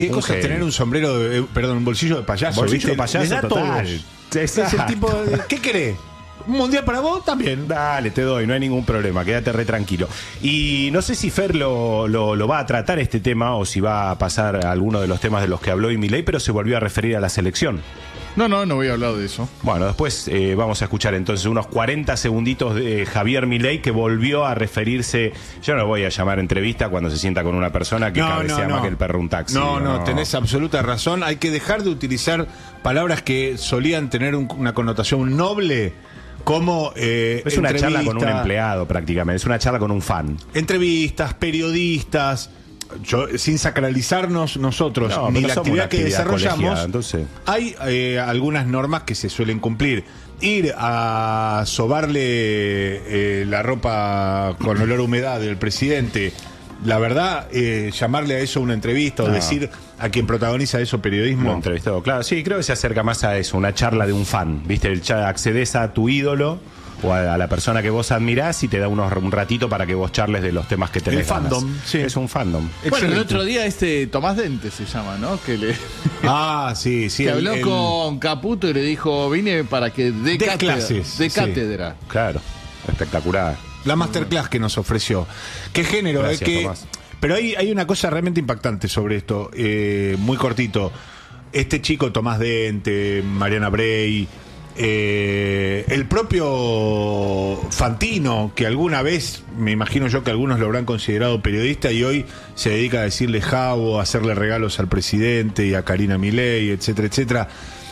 Qué cosa es tener un sombrero, perdón, un bolsillo de payaso. Bolsillo ¿viste? de payaso, Les da total. todo. Es el tipo de, ¿qué querés? ¿Un mundial para vos? También. Dale, te doy, no hay ningún problema, quédate re tranquilo. Y no sé si Fer lo va a tratar este tema o si va a pasar a alguno de los temas de los que habló Milei, pero se volvió a referir a la selección. No voy a hablar de eso. Bueno, después vamos a escuchar entonces unos 40 segunditos de Javier Milei que volvió a referirse. Yo no voy a llamar entrevista cuando se sienta con una persona que cabecea más que el perro un taxi. No, tenés absoluta razón. Hay que dejar de utilizar palabras que solían tener una connotación noble. Como es una charla con un empleado prácticamente, es una charla con un fan. Entrevistas, periodistas, sin sacralizarnos nosotros, no, ni la actividad que desarrollamos, entonces. Hay algunas normas que se suelen cumplir. Ir a sobarle la ropa con olor a humedad del presidente, la verdad, llamarle a eso una entrevista o decir a quien protagoniza eso periodismo. Un entrevistado, claro, sí, creo que se acerca más a eso, una charla de un fan, ¿viste? Accedes a tu ídolo o a la persona que vos admirás y te da un ratito para que vos charles de los temas que tenés. El fandom, ganas. sí. Es un fandom. Bueno, el otro día Tomás Dente se llama, ¿no? Sí. Que habló con Caputo y le dijo, vine para que dé clases. De cátedra. Claro, espectacular. La masterclass que nos ofreció. ¿Qué género? Gracias, Tomás. Pero hay una cosa realmente impactante sobre esto, muy cortito. Este chico, Tomás Dente, Mariana Bray, el propio Fantino, que alguna vez, me imagino yo que algunos lo habrán considerado periodista y hoy se dedica a decirle jabo, a hacerle regalos al presidente y a Karina Milei, etcétera, etcétera.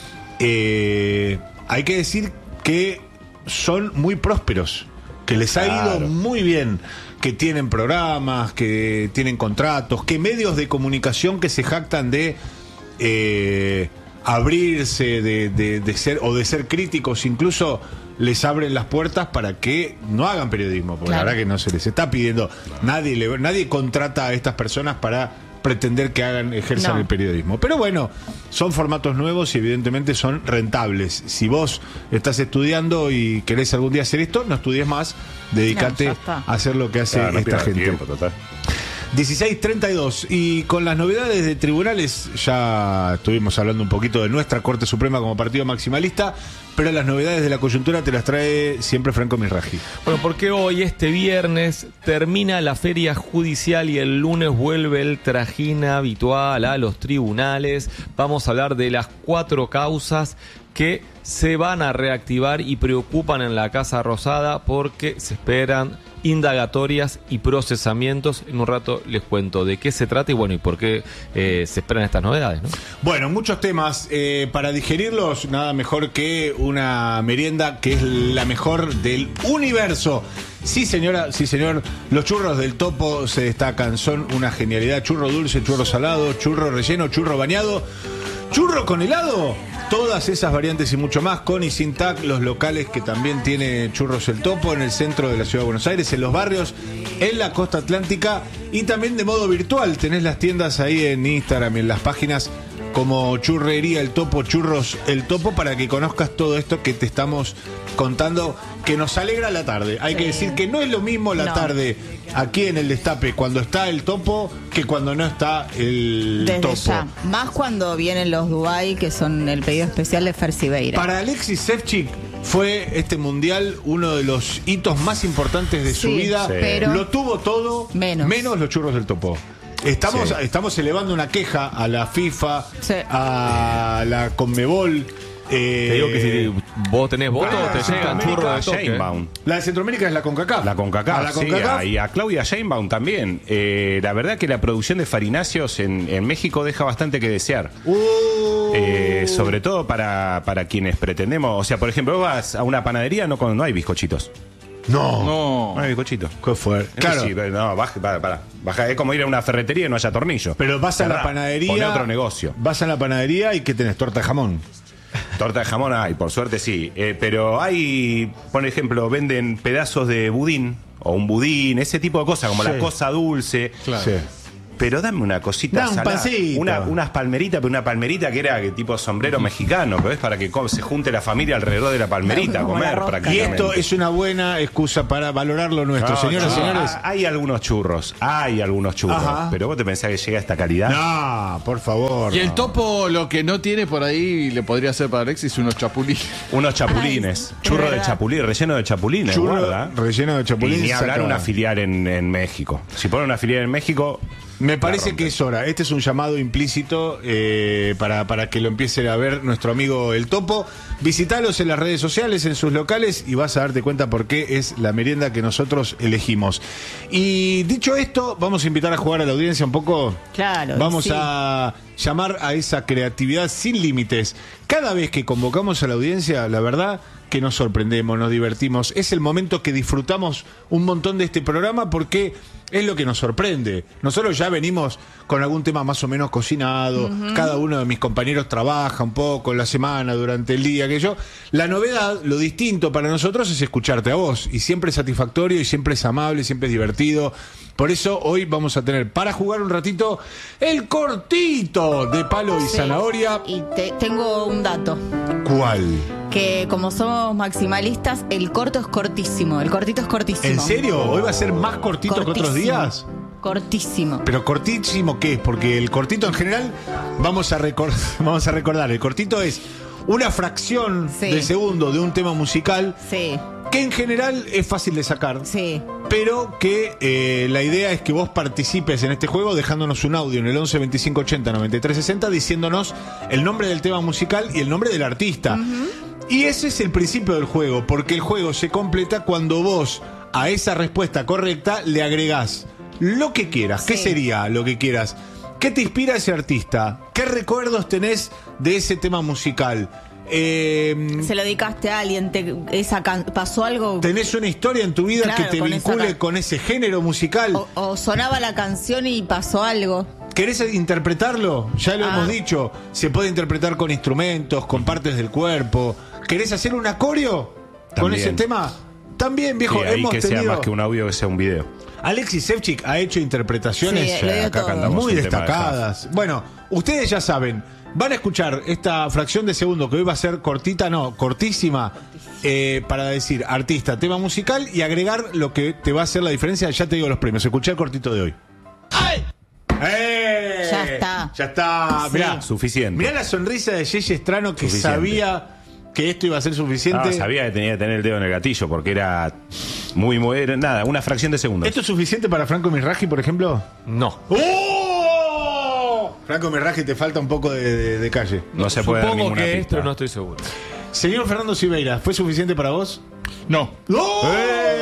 Hay que decir que son muy prósperos, que les ha ido muy bien, que tienen programas, que tienen contratos, que medios de comunicación que se jactan de abrirse, de ser críticos, incluso les abren las puertas para que no hagan periodismo, porque la verdad que no se les está pidiendo. Nadie contrata a estas personas para pretender que ejerzan el periodismo. Pero bueno, son formatos nuevos y evidentemente son rentables. Si vos estás estudiando y querés algún día hacer esto, no estudies más, dedícate a hacer lo que hace esta gente. Tiempo, total. 16:32 y con las novedades de tribunales, ya estuvimos hablando un poquito de nuestra Corte Suprema como partido maximalista, pero las novedades de la coyuntura te las trae siempre Franco Mirraji. Bueno, porque hoy, este viernes, termina la feria judicial y el lunes vuelve el trajín habitual a los tribunales. Vamos a hablar de las 4 causas que se van a reactivar y preocupan en la Casa Rosada porque se esperan indagatorias y procesamientos. En un rato les cuento de qué se trata y bueno, y por qué se esperan estas novedades, ¿no? Bueno, muchos temas para digerirlos, nada mejor que una merienda que es la mejor del universo. Sí, señora, sí, señor, los churros del Topo se destacan, son una genialidad. Churro dulce, churro salado, churro relleno, churro bañado, churro con helado. Todas esas variantes y mucho más, con y sin TAC, los locales que también tiene Churros el Topo en el centro de la Ciudad de Buenos Aires, en los barrios, en la costa atlántica y también de modo virtual. Tenés las tiendas ahí en Instagram y en las páginas como Churrería el Topo, Churros el Topo, para que conozcas todo esto que te estamos contando, que nos alegra la tarde. Hay que decir que no es lo mismo la tarde aquí en el Destape cuando está el Topo que cuando no está el Desde Topo. Ya. Más cuando vienen los Dubái, que son el pedido especial de Fer Sibeira. Para Alexis Šefčík fue este mundial uno de los hitos más importantes de su vida. Pero lo tuvo todo, menos los churros del Topo. Estamos elevando una queja a la FIFA, a la Conmebol. Te digo que si vos tenés voto, te llegan churros de Sheinbaum. La de Centroamérica es la CONCACAF. La CONCACAF, sí, y a Claudia Sheinbaum también. La verdad que la producción de farináceos en México deja bastante que desear. Sobre todo para quienes pretendemos. O sea, por ejemplo, vos vas a una panadería, no hay bizcochitos. No hay bizcochitos. ¿Qué fue? Claro. Sí, pero no, baja, es como ir a una ferretería y no haya tornillo. Pero vas a la panadería. Pone otro negocio. Vas a la panadería y ¿qué tenés? Torta de jamón. Torta de jamón hay, por suerte sí. Pero hay, por ejemplo, venden pedazos de budín o un budín, ese tipo de cosas, como la cosa dulce. Claro. Sí. pero dame una cosita Da un salada. pancito. Unas palmeritas, pero una palmerita que era tipo sombrero mexicano, pero es para que se junte la familia alrededor de la palmerita a Como la comer rosca. Y prácticamente. esto es una buena excusa para valorar lo nuestro. No, Señoras y no, señores. Hay algunos churros, Ajá. pero vos te pensás que llega a esta calidad. No, por favor. Y el no. topo lo que no tiene por ahí le podría hacer para Alexis unos chapulines. Unos chapulines, Ay, churro de de verdad. chapulín, relleno de chapulines, Churro guarda. relleno de chapulín. Y ni hablar saca- una filial en México. Si pone una filial en México, Me la parece rompe. que es hora. Este es un llamado implícito para que lo empiece a ver nuestro amigo El Topo. Visitalos en las redes sociales, en sus locales, y vas a darte cuenta por qué es la merienda que nosotros elegimos. Y dicho esto, vamos a invitar a jugar a la audiencia un poco. Claro, Vamos sí. a llamar a esa creatividad sin límites. Cada vez que convocamos a la audiencia, la verdad que nos sorprendemos, nos divertimos. Es el momento que disfrutamos un montón de este programa porque es lo que nos sorprende. Nosotros ya venimos con algún tema más o menos cocinado. Cada uno de mis compañeros trabaja un poco en la semana, durante el día, que yo. La novedad, lo distinto para nosotros es escucharte a vos. Y siempre es satisfactorio, y siempre es amable, siempre es divertido. Por eso hoy vamos a tener para jugar un ratito el cortito de palo y Sí. zanahoria. Y tengo un dato. ¿Cuál? Que como somos maximalistas, el corto es cortísimo. El cortito es cortísimo. ¿En serio? ¿Hoy va a ser más cortito que otros Cortísimo. días? Cortísimo. Pero cortísimo, ¿qué es? Porque el cortito en general, vamos a recordar, el cortito es una fracción Sí. de segundo de un tema musical Sí, que en general es fácil de sacar. sí. Pero que la idea es que vos participes en este juego dejándonos un audio en el 11 25 80 93 60 diciéndonos el nombre del tema musical y el nombre del artista. Y ese es el principio del juego, porque el juego se completa cuando vos a esa respuesta correcta le agregás lo que quieras. ¿Qué Sí. sería lo que quieras? ¿Qué te inspira ese artista? ¿Qué recuerdos tenés de ese tema musical? Se lo dedicaste a alguien, pasó algo ¿Tenés una historia en tu vida Claro, que te con esa vincule ca- con ese género musical? o sonaba la canción y pasó algo. ¿Querés interpretarlo? Ya lo Ah. hemos dicho. Se puede interpretar con instrumentos, con partes del cuerpo. ¿Querés hacer un acorio con También. ese tema? También, viejo, Sí, ahí hemos que sea tenido... más que un audio, que sea un video. Alexis Sevchik ha hecho interpretaciones Sí, lo dio acá todo. cantamos muy un tema de destacadas. Bueno, ustedes ya saben, van a escuchar esta fracción de segundo que hoy va a ser cortita, no, cortísima, para decir artista, tema musical y agregar lo que te va a hacer la diferencia. Ya te digo los premios. Escuché el cortito de hoy. ¡Eh! Ya está. Ya está. Sí. Mirá, Suficiente. mirá la sonrisa de Yeye Estrano que Suficiente. sabía que esto iba a ser suficiente. No, sabía que tenía que tener el dedo en el gatillo porque era era nada, una fracción de segundo. ¿Esto es suficiente para Franco Mirraji, por ejemplo? No. ¡Oh! Franco Mirraji, te falta un poco de calle. No se puede dar Supongo ninguna que pista. esto no estoy seguro. Señor Fernando Silveira, ¿fue suficiente para vos? No. ¡No!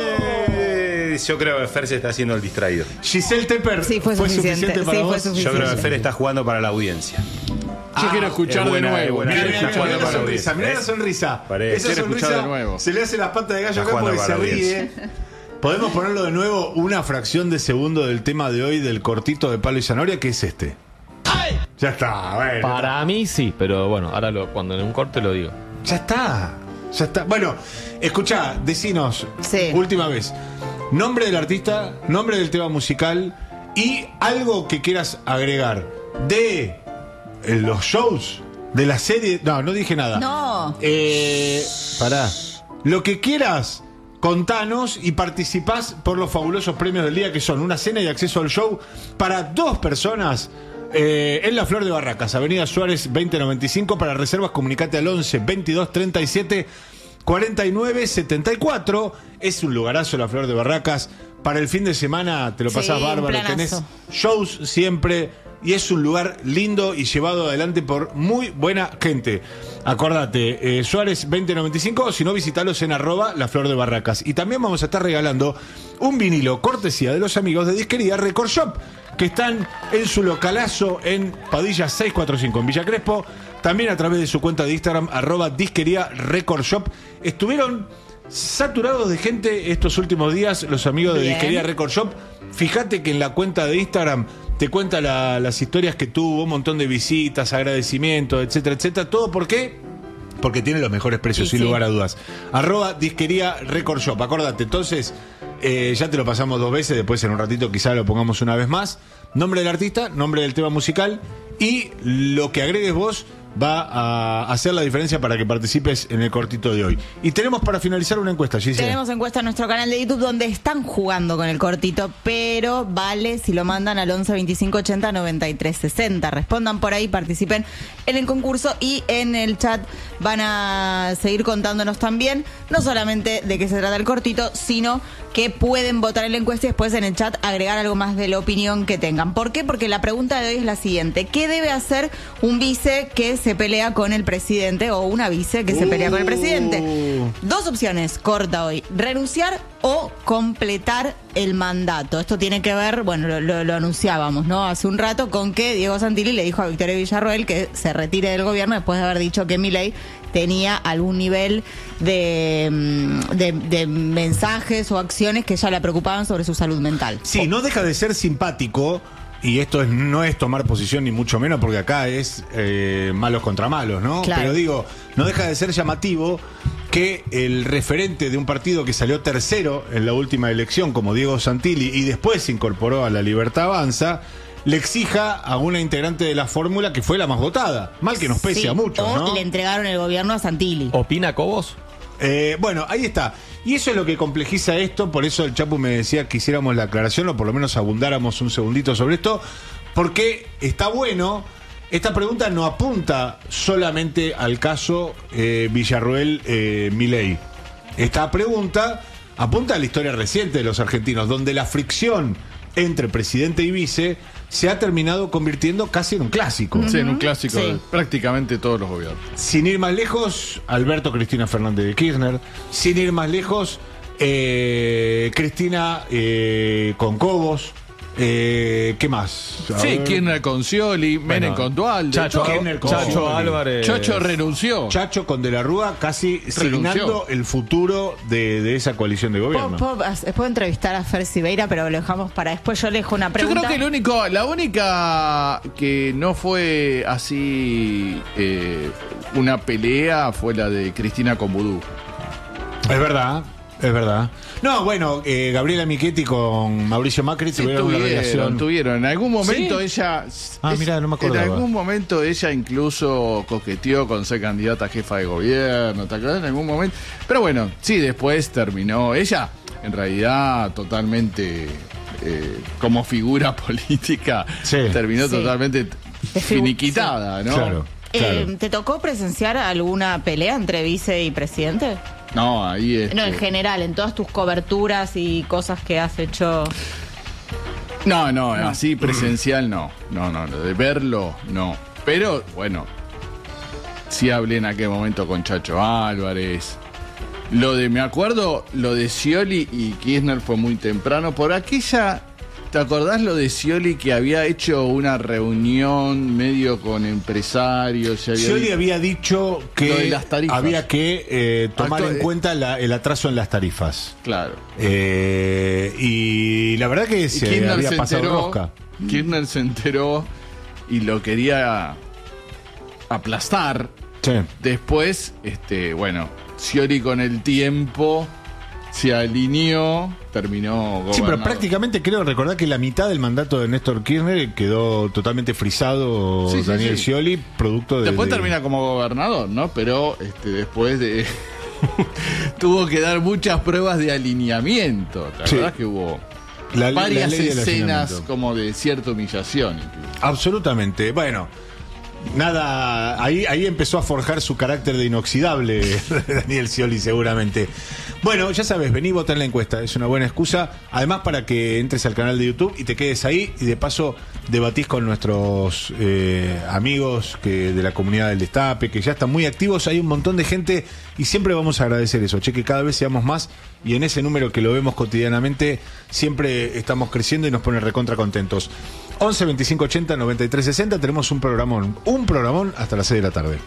Yo creo que Fer se está haciendo el distraído. Giselle Tepper, Sí, fue suficiente. para Sí, vos? fue suficiente. Yo creo que Fer está jugando para la audiencia. Yo quiero escuchar es buena, de nuevo. es buena. Mirá, Mirá, mirá, Está mirá jugando la para la sonrisa, mirá la audiencia. sonrisa. Parece. Esa Quiero escuchar sonrisa de nuevo. se le hace las patas de gallo Está acá jugando porque se para la ríe. Podemos ponerlo de nuevo, una fracción de segundo del tema de hoy del cortito de palo y zanahoria, que es este. Ya está, bueno. Para mí sí, pero bueno, ahora cuando en un corte lo digo. Ya está. Ya está. Bueno, escuchá, decinos, Sí. última vez, nombre del artista, nombre del tema musical y algo que quieras agregar de los shows, de la serie. No, no dije nada. No. Pará. Lo que quieras, contanos y participás por los fabulosos premios del día, que son una cena y acceso al show para 2 personas. En la Flor de Barracas, Avenida Suárez 2095. Para reservas comunicate al 11 22 37 49 74. Es un lugarazo la Flor de Barracas. Para el fin de semana te lo pasás Sí, un bárbaro. planazo. Tenés shows siempre y es un lugar lindo y llevado adelante por muy buena gente. Acordate, Suárez 2095, o si no, visitalos en @La Flor de Barracas. Y también vamos a estar regalando un vinilo cortesía de los amigos de Disquería Record Shop, que están en su localazo en Padilla 645 en Villa Crespo. También a través de su cuenta de Instagram, @Disquería Record Shop. Estuvieron saturados de gente estos últimos días los amigos de Bien. Disquería Record Shop. Fíjate que en la cuenta de Instagram te cuenta las historias que tuvo, un montón de visitas, agradecimientos, etcétera, etcétera. ¿Todo por qué? Porque tiene los mejores precios, Y sin sí. lugar a dudas. @Disquería Record Shop. Acordate, entonces, ya te lo pasamos 2 veces, después en un ratito quizá lo pongamos una vez más. nombre del artista, nombre del tema musical y lo que agregues vos va a hacer la diferencia para que participes en el cortito de hoy. Y tenemos para finalizar una encuesta, Giselle. Tenemos encuesta en nuestro canal de YouTube donde están jugando con el cortito, pero vale si lo mandan al 11 25 80 93 60. Respondan por ahí, participen en el concurso y en el chat van a seguir contándonos también, no solamente de qué se trata el cortito, sino que pueden votar en la encuesta y después en el chat agregar algo más de la opinión que tengan. ¿Por qué? Porque la pregunta de hoy es la siguiente: ¿qué debe hacer un vice que se pelea con el presidente o una vice que se pelea con el presidente? Dos opciones, corta hoy: renunciar o completar el mandato. Esto tiene que ver, bueno, lo anunciábamos, ¿no? Hace un rato con que Diego Santilli le dijo a Victoria Villarroel que se retire del gobierno después de haber dicho que Milei tenía algún nivel de mensajes o acciones que ya la preocupaban sobre su salud mental. Sí, no deja de ser simpático, y esto no es tomar posición ni mucho menos, porque acá es malos contra malos, ¿no? Claro. Pero digo, no deja de ser llamativo que el referente de un partido que salió tercero en la última elección, como Diego Santilli, y después se incorporó a La Libertad Avanza, le exija a una integrante de la fórmula que fue la más votada. Mal que nos pese Sí, a muchos, o ¿no? le entregaron el gobierno a Santilli. ¿Opina Cobos? Bueno, ahí está. Y eso es lo que complejiza esto, por eso el Chapu me decía que hiciéramos la aclaración, o por lo menos abundáramos un segundito sobre esto, porque está bueno, esta pregunta no apunta solamente al caso Villarroel-Milei. Esta pregunta apunta a la historia reciente de los argentinos, donde la fricción entre presidente y vice se ha terminado convirtiendo casi en un clásico. Sí, en un clásico Sí. de prácticamente todos los gobiernos. Sin ir más lejos, Alberto Cristina Fernández de Kirchner. Sin ir más lejos, Cristina con Cobos. ¿Qué más? A Sí, ver. Kirchner con Scioli, Menem con Dualde. Chacho, Kirchner con Chacho Scioli. Álvarez. Chocho renunció. Chacho con De la Rúa casi signando el futuro de esa coalición de gobierno. Puedo entrevistar a Fer Siveira, pero lo dejamos para después. Yo le dejo una Yo pregunta. creo que la única que no fue así una pelea fue la de Cristina con Vudú. Es verdad. Es verdad. No, bueno, Gabriela Michetti con Mauricio Macri tuvieron una relación. Tuvieron. En algún momento ¿Sí? ella... Mirá, no me acordaba. En algún momento ella incluso coqueteó con ser candidata a jefa de gobierno, ¿te acordás? En algún momento. Pero bueno, sí, después terminó. Ella, en realidad, totalmente como figura política, Sí. terminó Sí. totalmente finiquitada, ¿no? Claro. ¿Te tocó presenciar alguna pelea entre vice y presidente? No, ahí es. No, en general, en todas tus coberturas y cosas que has hecho. No, así presencial no. No, de verlo no. Pero bueno, sí hablé en aquel momento con Chacho Álvarez. Me acuerdo, lo de Scioli y Kirchner fue muy temprano. Por aquella, ¿te acordás lo de Scioli que había hecho una reunión medio con empresarios? Scioli había dicho Lo que de las tarifas. había que tomar en Acto- cuenta el atraso en las tarifas. Claro. Y la verdad que Y se Kirchner había se pasado enteró, rosca. Kirchner se enteró y lo quería aplastar. Sí. Después, bueno, Scioli con el tiempo se alineó, terminó gobernando. Sí, pero prácticamente creo recordar que la mitad del mandato de Néstor Kirchner quedó totalmente frisado Sí, sí, Daniel sí. Scioli, producto de... Después termina como gobernador, ¿no? Pero después de... tuvo que dar muchas pruebas de alineamiento. ¿Te Sí. acordás que hubo la varias ley del escenas alineamiento. como de cierta humillación incluso? Absolutamente. Bueno, nada, ahí empezó a forjar su carácter de inoxidable Daniel Scioli seguramente. Bueno, ya sabes, vení, vota en la encuesta, es una buena excusa. Además para que entres al canal de YouTube y te quedes ahí y de paso debatís con nuestros amigos de la comunidad del Destape, que ya están muy activos, hay un montón de gente y siempre vamos a agradecer eso, que cada vez seamos más y en ese número que lo vemos cotidianamente siempre estamos creciendo y nos pone recontra contentos. 11 25 80 93 60, tenemos un programón hasta las 6 de la tarde.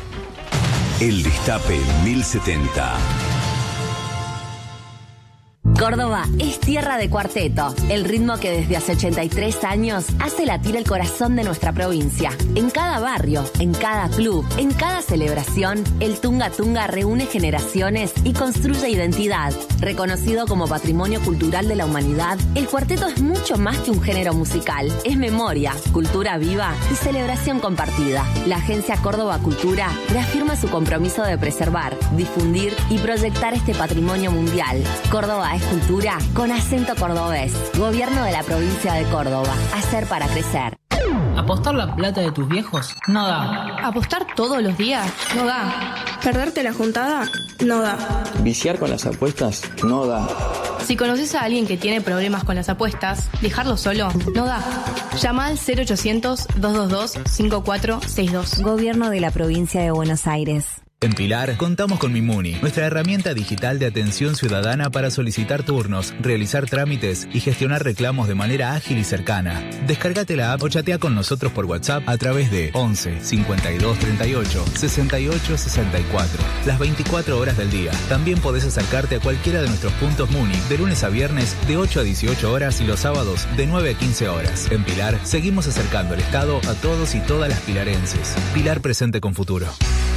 El Destape 1070. Córdoba es tierra de cuarteto, el ritmo que desde hace 83 años hace latir el corazón de nuestra provincia. En cada barrio, en cada club, en cada celebración, el Tunga Tunga reúne generaciones y construye identidad. Reconocido como Patrimonio Cultural de la Humanidad, el cuarteto es mucho más que un género musical. Es memoria, cultura viva y celebración compartida. La Agencia Córdoba Cultura reafirma su compromiso de preservar, difundir y proyectar este patrimonio mundial. Córdoba es cultura con acento cordobés. Gobierno de la provincia de Córdoba. Hacer para crecer. ¿Apostar la plata de tus viejos? No da. ¿Apostar todos los días? No da. ¿Perderte la juntada? No da. ¿Viciar con las apuestas? No da. Si conoces a alguien que tiene problemas con las apuestas, dejarlo solo no da. Llama al 0800-222-5462. Gobierno de la provincia de Buenos Aires. En Pilar contamos con Mimuni, nuestra herramienta digital de atención ciudadana para solicitar turnos, realizar trámites y gestionar reclamos de manera ágil y cercana. Descárgate la app o chatea con nosotros por WhatsApp a través de 11 52 38 68 64, las 24 horas del día. También podés acercarte a cualquiera de nuestros puntos Muni de lunes a viernes de 8 a 18 horas y los sábados de 9 a 15 horas. En Pilar seguimos acercando el Estado a todos y todas las pilarenses. Pilar presente con futuro.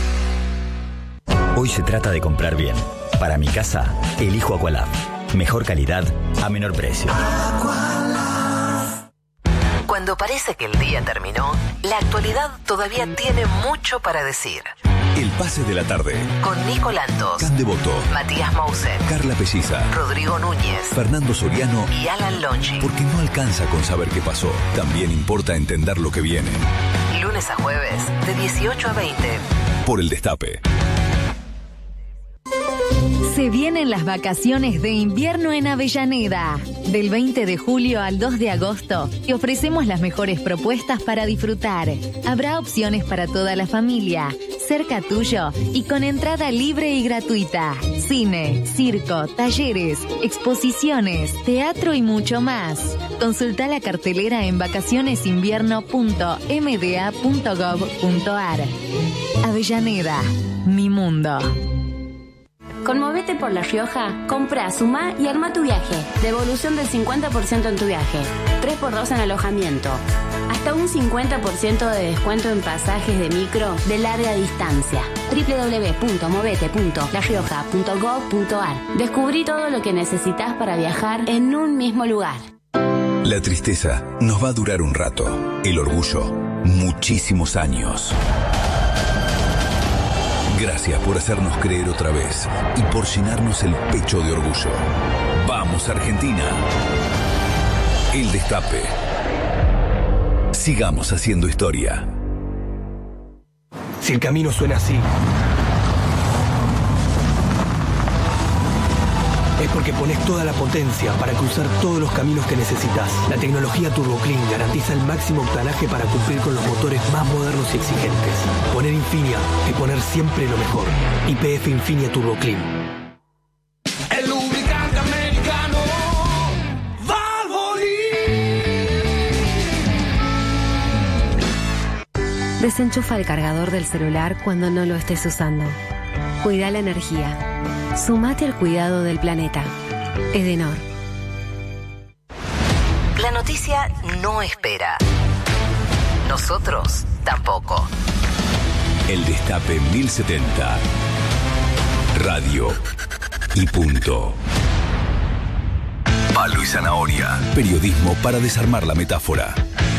Hoy se trata de comprar bien. Para mi casa, elijo Aqualab. Mejor calidad a menor precio. Cuando parece que el día terminó, la actualidad todavía tiene mucho para decir. El pase de la tarde. Con Nico Lantos, Can Devoto, Matías Mousen, Carla Pelliza, Rodrigo Núñez, Fernando Soriano y Alan Longi. Porque no alcanza con saber qué pasó. También importa entender lo que viene. Lunes a jueves, de 18 a 20. Por el Destape. Se vienen las vacaciones de invierno en Avellaneda. Del 20 de julio al 2 de agosto te ofrecemos las mejores propuestas para disfrutar. Habrá opciones para toda la familia, cerca tuyo y con entrada libre y gratuita. Cine, circo, talleres, exposiciones, teatro y mucho más. Consulta la cartelera en vacacionesinvierno.mda.gov.ar. Avellaneda, mi mundo. Con Movete por La Rioja, compra, sumá y arma tu viaje. Devolución del 50% en tu viaje. 3x2 en alojamiento. Hasta un 50% de descuento en pasajes de micro de larga distancia. www.movete.larioja.gov.ar. Descubrí todo lo que necesitas para viajar en un mismo lugar. La tristeza nos va a durar un rato. El orgullo, muchísimos años. Gracias por hacernos creer otra vez y por llenarnos el pecho de orgullo. ¡Vamos, Argentina! El Destape. Sigamos haciendo historia. Si el camino suena así, es porque pones toda la potencia para cruzar todos los caminos que necesitas. La tecnología Turbo Clean garantiza el máximo octanaje para cumplir con los motores más modernos y exigentes. Poner Infinia es poner siempre lo mejor. YPF Infinia Turbo Clean. El lubricante americano Valvoline. Desenchufa el cargador del celular cuando no lo estés usando. Cuida la energía. Sumate al cuidado del planeta. Edenor. La noticia no espera. Nosotros tampoco. El Destape 1070. Radio y punto. Palo y zanahoria. Periodismo para desarmar la metáfora.